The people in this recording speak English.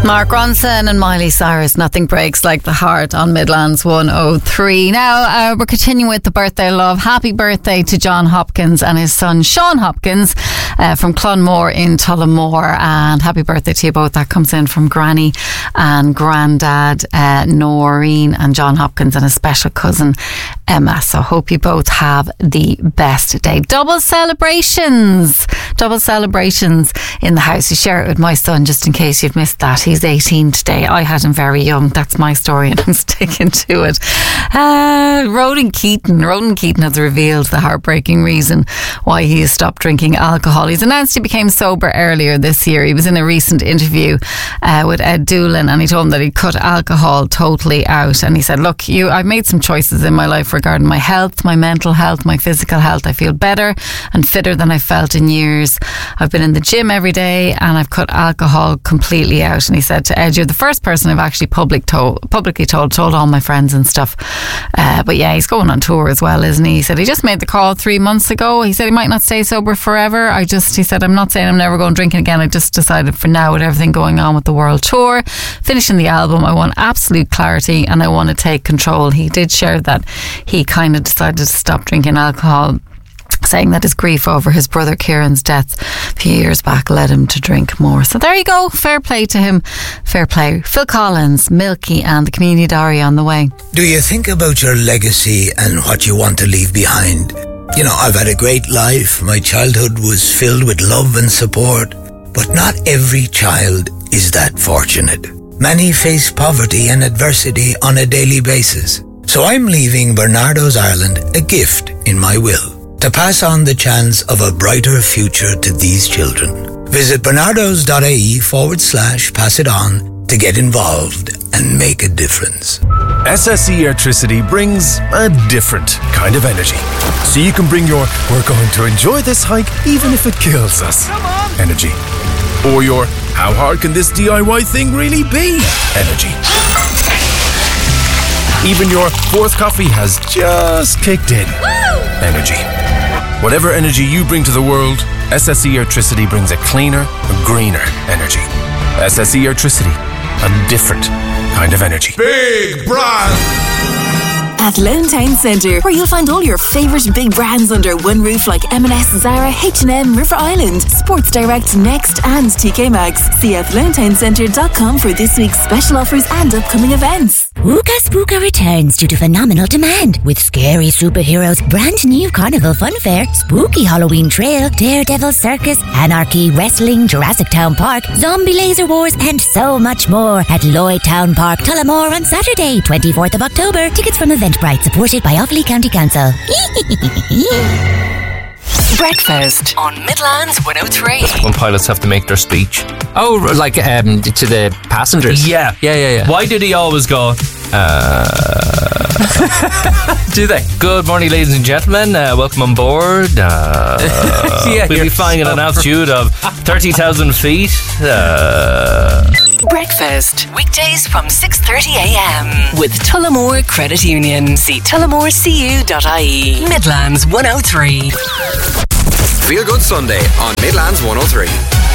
Mark Ronson and Miley Cyrus, Nothing Breaks Like the Heart on Midlands 103. Now, we're continuing with the birthday love. Happy birthday to John Hopkins and his son Sean Hopkins from Clonmore in Tullamore. And happy birthday to you both. That comes in from Granny and Grandad Noreen and John Hopkins and his special cousin Emma. So hope you both have the best day. Double celebrations in the house. You share it with my son just in case you've missed that. He's 18 today. I had him very young. That's my story and I'm sticking to it. Ronan Keaton has revealed the heartbreaking reason why he has stopped drinking alcohol. He's announced he became sober earlier this year. He was in a recent interview with Ed Doolan and he told him that he cut alcohol totally out. And he said, look, I've made some choices in my life regarding my health, my mental health, my physical health. I feel better and fitter than I felt in years. I've been in the gym every day and I've cut alcohol completely out. And he said to Ed, you're the first person I've actually publicly told all my friends and stuff. But yeah, he's going on tour as well, isn't he? He said he just made the call 3 months ago. He said he might not stay sober forever. He said, I'm not saying I'm never going drinking again. I just decided for now, with everything going on with the world tour, finishing the album, I want absolute clarity and I want to take control. He did share that he kind of decided to stop drinking alcohol, saying that his grief over his brother Kieran's death a few years back led him to drink more. So there you go. Fair play to him. Fair play. Phil Collins, Milky and the Community Diary on the way. Do you think about your legacy and what you want to leave behind? You know, I've had a great life. My childhood was filled with love and support. But not every child is that fortunate. Many face poverty and adversity on a daily basis. So I'm leaving Bernardo's Ireland a gift in my will, to pass on the chance of a brighter future to these children. Visit bernardos.ie/pass it on to get involved and make a difference. SSE Electricity brings a different kind of energy. So you can bring your "we're going to enjoy this hike even if it kills us" energy. Or your "how hard can this DIY thing really be" energy. Even your fourth coffee has just kicked in energy. Whatever energy you bring to the world, SSE Electricity brings a cleaner, a greener energy. SSE Electricity, a different kind of energy. Big brand! At Lone Town Centre, where you'll find all your favourite big brands under one roof like M&S, Zara, H&M, River Island, Sports Direct, Next and TK Maxx. See athlonetowncentre.com for this week's special offers and upcoming events. Wooka Spooka returns due to phenomenal demand with scary superheroes, brand new carnival fun fair, spooky Halloween trail, Daredevil circus, anarchy, wrestling, Jurassic Town Park, zombie laser wars and so much more at Lloyd Town Park, Tullamore on Saturday, 24th of October. Tickets from Eventbrite, supported by Offaly County Council. Breakfast on Midlands 103. When pilots have to make their speech. Oh, like to the passengers? Yeah. Why did he always go, do they? Good morning, ladies and gentlemen. Welcome on board. We'll be flying at an altitude of 30,000 feet. Breakfast, weekdays from 6:30am with Tullamore Credit Union. See tullamorecu.ie. Midlands 103. Feel Good Sunday on Midlands 103.